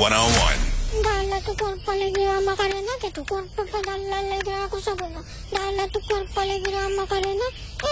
101. Dale a tu cuerpo alegría, Macarena, que tu cuerpo para darle alegría a cosa buena. Dale a tu cuerpo alegría, Macarena,